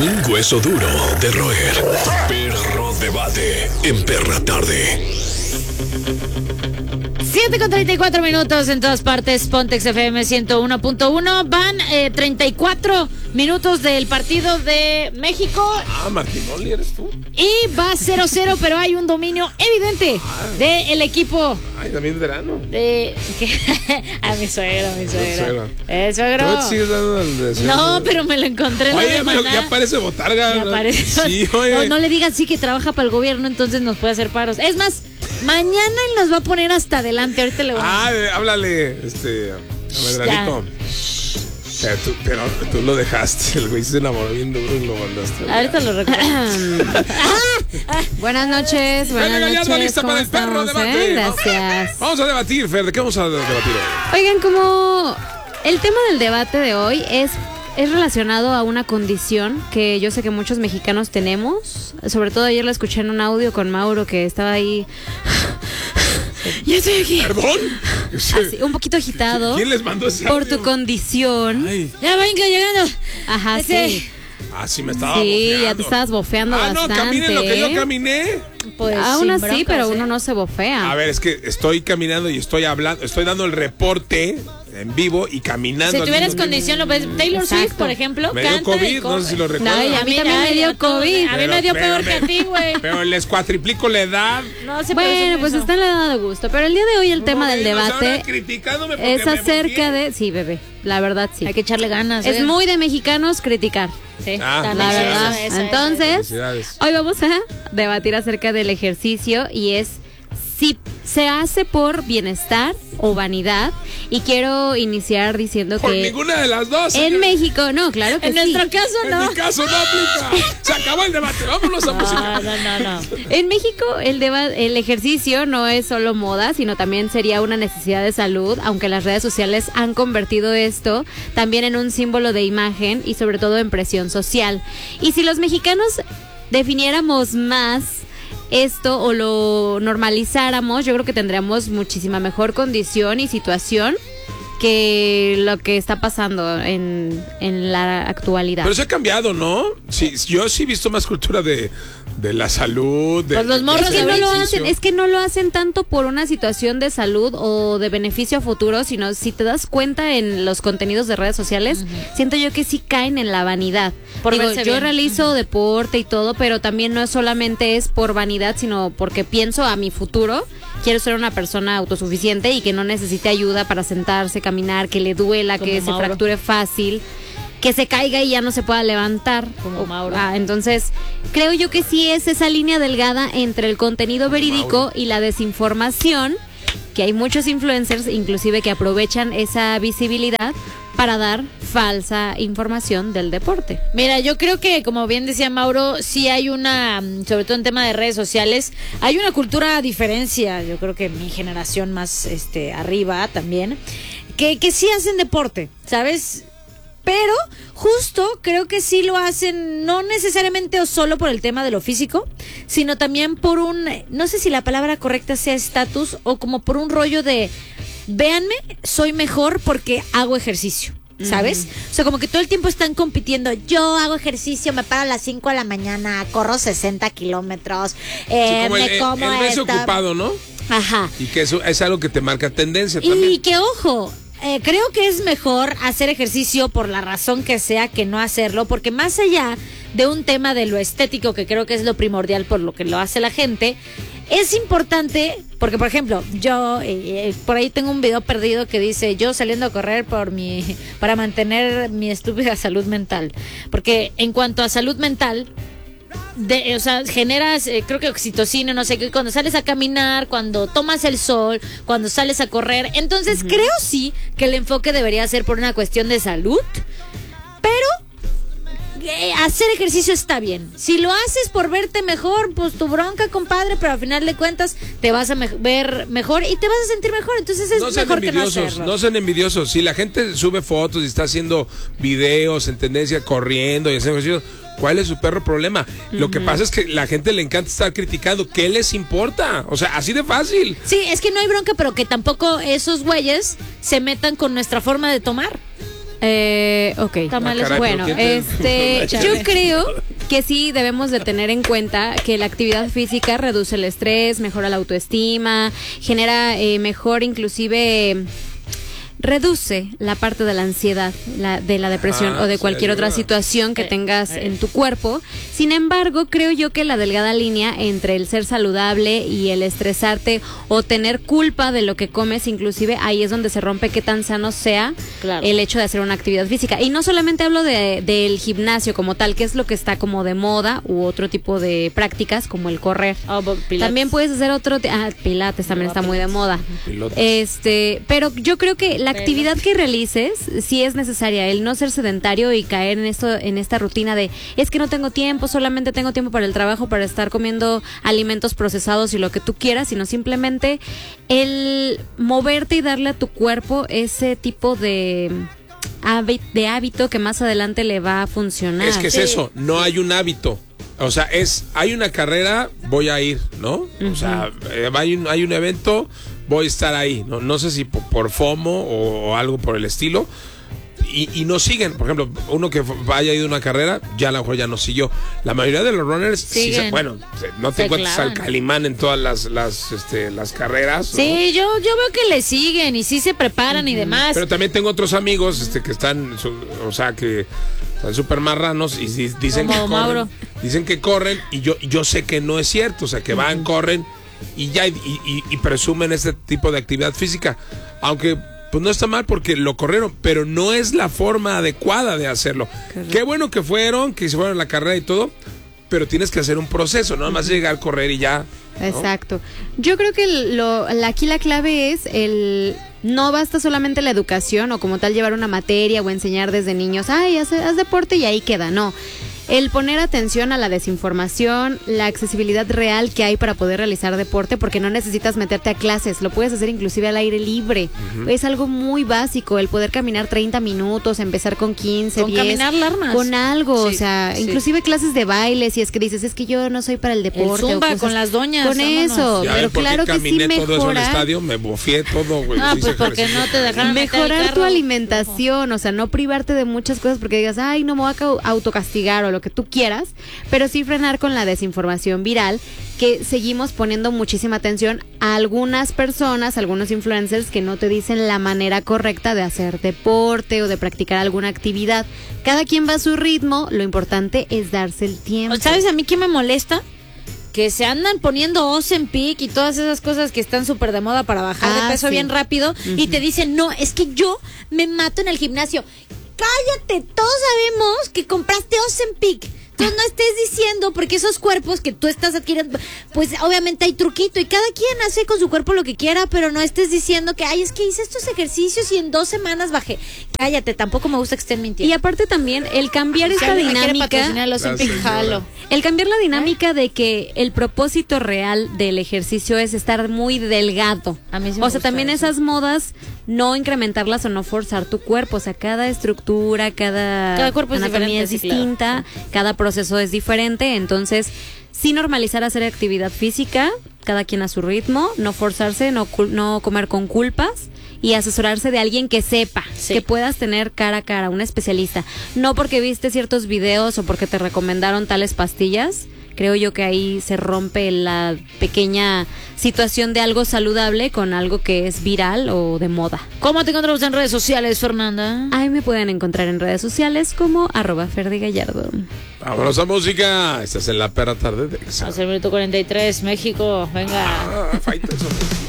Un hueso duro de roer. Perro debate en Perra Tarde. 7:34 en todas partes. Pontex FM 101.1. Van 34 minutos del partido de México. Martinoli, ¿eres tú? Y va 0-0, pero hay un dominio evidente del equipo. Ay, también verano. A mi suegra. Suegro. ¿No te sigues dando el deseo? No, pero me lo encontré. Oye, ya parece botarga. Ya parece. Sí, oye. No le digas sí que trabaja para el gobierno, entonces nos puede hacer paros. Es más, mañana él nos va a poner hasta adelante. Ahorita le voy a... háblale, a Medranito. Pero tú lo dejaste, el güey se enamoró bien duro y lo mandaste. Ahorita lo recuerdo. Buenas noches, lista para el perro debate. Gracias. Vamos a debatir, Fer, ¿de qué vamos a debatir hoy? Oigan, como el tema del debate de hoy es relacionado a una condición que yo sé que muchos mexicanos tenemos. Sobre todo ayer la escuché en un audio con Mauro que estaba ahí. Ya estoy aquí. ¿Perdón? Así, un poquito agitado. ¿Quién les mandó ese por audio? tu condición. Ay. Ya venga llegando. Ajá, sí. Sí me estaba Sí, bofeando. ya te estabas bofeando bastante. No, caminen lo que yo caminé. Pues Aún sin así, broncas, pero uno no se bofea. A ver, es que estoy caminando y estoy hablando, estoy dando el reporte en vivo y caminando. Si tuvieras haciendo- condición, lo ves. Taylor Exacto. Swift, por ejemplo, Me dio canta COVID, y no sé si lo recuerdas. No, y a mí también me dio COVID. A mí me dio peor que a ti, güey. Pero les cuatriplico la edad. No se Bueno, pues está en la edad de gusto. Pero el día de hoy el tema del Bueno, debate ahora criticándome porque es me acerca bofié. de... Sí, bebé, la verdad sí. Hay que echarle ganas. Es muy de mexicanos criticar. Sí, Ah, también, La verdad. eso. Entonces, Felicidades. hoy vamos a debatir acerca del ejercicio y es si se hace por bienestar o vanidad. Y quiero iniciar diciendo Por que ninguna de las dos. en señores. México, no, claro que En sí. nuestro caso, En no. mi caso no aplica. Se acabó el debate. Vámonos a música. No. En México el ejercicio no es solo moda, sino también sería una necesidad de salud, aunque las redes sociales han convertido esto también en un símbolo de imagen y sobre todo en presión social. Y si los mexicanos definiéramos más esto o lo normalizáramos, yo creo que tendríamos muchísima mejor condición y situación que lo que está pasando en la actualidad. Pero se ha cambiado, ¿no? Sí, yo sí he visto más cultura de la salud. Pues los morros Es que de no lo ejercicio. hacen, es que no lo hacen tanto por una situación de salud o de beneficio a futuro, sino si te das cuenta en los contenidos de redes sociales, siento yo que sí caen en la vanidad. Por Digo, verse yo bien. realizo deporte y todo, pero también no solamente es por vanidad, sino porque pienso a mi futuro. Quiero ser una persona autosuficiente y que no necesite ayuda para sentarse, caminar, que le duela, Como que se Mauro. fracture fácil, que se caiga y ya no se pueda levantar. Como Mauro. Entonces, creo yo que sí es esa línea delgada entre el contenido verídico y la desinformación, que hay muchos influencers inclusive que aprovechan esa visibilidad para dar falsa información del deporte. Mira, yo creo que, como bien decía Mauro, sí hay una, sobre todo en tema de redes sociales, hay una cultura a diferencia, yo creo que mi generación más arriba también, que sí hacen deporte, ¿sabes? Pero justo creo que sí lo hacen, no necesariamente o solo por el tema de lo físico, sino también por un, no sé si la palabra correcta sea estatus o como por un rollo de, véanme, soy mejor porque hago ejercicio. ¿Sabes? O sea, como que todo el tiempo están compitiendo. Yo hago ejercicio, me paro a las 5 de la mañana, corro 60 kilómetros, Como me como el mes esto. ocupado, ¿no? Ajá. Y que eso es algo que te marca tendencia Y también. que ojo, creo que es mejor hacer ejercicio por la razón que sea que no hacerlo, porque más allá de un tema de lo estético, que creo que es lo primordial por lo que lo hace la gente, es importante, porque por ejemplo, yo por ahí tengo un video perdido que dice, yo saliendo a correr para mantener mi estúpida salud mental, porque en cuanto a salud mental, o sea, generas, creo que oxitocina, no sé qué, cuando sales a caminar, cuando tomas el sol, cuando sales a correr. Entonces, creo sí que el enfoque debería ser por una cuestión de salud, pero hacer ejercicio está bien. Si lo haces por verte mejor, pues tu bronca, compadre, pero al final de cuentas te vas a ver mejor y te vas a sentir mejor. Entonces es No sean mejor que no envidiosos, hacerlo. no sean envidiosos. Si la gente sube fotos y está haciendo videos en tendencia, corriendo y haciendo ejercicio, ¿cuál es su perro problema? Lo que pasa es que la gente le encanta estar criticando. ¿Qué les importa? O sea, así de fácil. Sí, es que no hay bronca, pero que tampoco esos güeyes se metan con nuestra forma de tomar. Ok. Tamales. caray, Bueno, pero ¿quién te- yo creo que sí debemos de tener en cuenta que la actividad física reduce el estrés, mejora la autoestima, genera mejor inclusive reduce la parte de la ansiedad, de la depresión o de cualquier sí, otra ayuda. situación que tengas en tu cuerpo. Sin embargo, creo yo que la delgada línea entre el ser saludable y el estresarte o tener culpa de lo que comes, inclusive ahí es donde se rompe qué tan sano sea Claro. el hecho de hacer una actividad física. Y no solamente hablo del gimnasio como tal, que es lo que está como de moda, u otro tipo de prácticas como el correr. Pilates. También puedes hacer Pilates también está muy de moda. Pilotes. Pero yo creo que la actividad que realices sí es necesaria, el no ser sedentario y caer en esta rutina de es que no tengo tiempo, solamente tengo tiempo para el trabajo, para estar comiendo alimentos procesados y lo que tú quieras, sino simplemente el moverte y darle a tu cuerpo ese tipo de hábito que más adelante le va a funcionar. Es que es eso, no hay un hábito. O sea, hay una carrera, voy a ir, ¿no? O sea, hay un evento, voy a estar ahí. No sé si por FOMO o algo por el estilo. Y no siguen. Por ejemplo, uno que haya ido a una carrera, ya a lo mejor ya no siguió. La mayoría de los runners, no te encuentras al Calimán en todas las carreras, ¿no? Sí, yo veo que le siguen y sí se preparan y demás. Pero también tengo otros amigos que están, que están súper marranos y dicen Como que corren. Mauro. Dicen que corren y yo sé que no es cierto. O sea, que van, corren y ya y presumen este tipo de actividad física. Aunque pues no está mal porque lo corrieron, pero no es la forma adecuada de hacerlo. Correcto. Qué bueno que se fueron a la carrera y todo, pero tienes que hacer un proceso, no nada más llegar a correr y ya. ¿no? Exacto. Yo creo que aquí la clave es no basta solamente la educación o como tal llevar una materia o enseñar desde niños, haz deporte y ahí queda, no. El poner atención a la desinformación, la accesibilidad real que hay para poder realizar deporte, porque no necesitas meterte a clases, lo puedes hacer inclusive al aire libre. Es algo muy básico, el poder caminar 30 minutos, empezar con 15, Con 10. caminar largas. Con algo, Sí, o sea, sí. inclusive clases de baile, si es que dices, es que yo no soy para el deporte. Zumba o cosas- con las doñas, Con vámonos. eso, Ya pero ven por qué claro que sí caminé todo eso al mejora. estadio, me bofié todo, güey. Ah, hice pues porque ejercicio. no te dejaron meter el Mejorar tu carro. alimentación, o sea, no privarte de muchas cosas porque digas, ay, no me voy a autocastigar o lo que tú quieras, pero sí frenar con la desinformación viral, que seguimos poniendo muchísima atención a algunas personas, algunos influencers que no te dicen la manera correcta de hacer deporte o de practicar alguna actividad. Cada quien va a su ritmo, lo importante es darse el tiempo. ¿Sabes a mí qué me molesta? Que se andan poniendo Ozempic y todas esas cosas que están súper de moda para bajar de peso sí. bien rápido y te dicen, no, es que yo me mato en el gimnasio. Cállate, todos sabemos que compraste Ozempic. Entonces no estés diciendo, porque esos cuerpos que tú estás adquiriendo, pues obviamente hay truquito y cada quien hace con su cuerpo lo que quiera, pero no estés diciendo que, es que hice estos ejercicios y en 2 semanas bajé. Cállate, tampoco me gusta que estén mintiendo. Y aparte también el cambiar Si esta alguien me quiere dinámica, patrocinar el Ozempic, La señora. jalo. el cambiar la dinámica de que el propósito real del ejercicio es estar muy delgado. A mí sí me o sea, gusta también eso. esas modas, no incrementarlas o no forzar tu cuerpo. O sea, cada estructura, cada cuerpo es anatomía diferente, es sí, claro. distinta, cada proceso es diferente. Entonces, sí normalizar hacer actividad física, cada quien a su ritmo, no forzarse, no comer con culpas. Y asesorarse de alguien que sepa, Sí. que puedas tener cara a cara, un especialista. No porque viste ciertos videos o porque te recomendaron tales pastillas. Creo yo que ahí se rompe la pequeña situación de algo saludable con algo que es viral o de moda. ¿Cómo te encontramos en redes sociales, Fernanda? Ahí me pueden encontrar en redes sociales como @ferdigallardo. Vámonos a música. Estás en la perra tarde de Exa. Hace el minuto 43, México, venga. Faitelson.